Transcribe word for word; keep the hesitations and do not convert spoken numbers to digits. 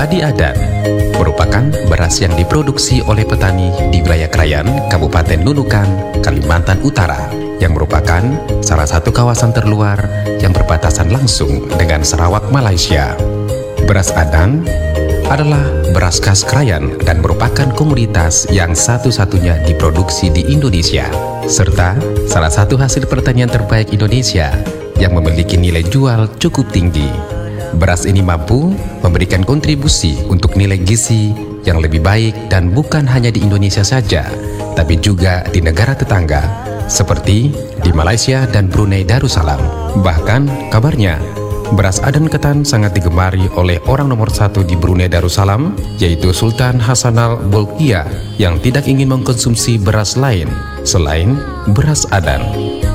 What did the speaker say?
Padi Adan merupakan beras yang diproduksi oleh petani di wilayah Krayan, Kabupaten Nunukan, Kalimantan Utara, yang merupakan salah satu kawasan terluar yang berbatasan langsung dengan Sarawak, Malaysia. Beras Adan adalah beras khas Krayan dan merupakan komoditas yang satu-satunya diproduksi di Indonesia, serta salah satu hasil pertanian terbaik Indonesia yang memiliki nilai jual cukup tinggi. Beras ini mampu memberikan kontribusi untuk nilai gizi yang lebih baik dan bukan hanya di Indonesia saja, tapi juga di negara tetangga seperti di Malaysia dan Brunei Darussalam. Bahkan kabarnya beras Adan ketan sangat digemari oleh orang nomor satu di Brunei Darussalam, yaitu Sultan Hassanal Bolkiah, yang tidak ingin mengkonsumsi beras lain selain beras Adan.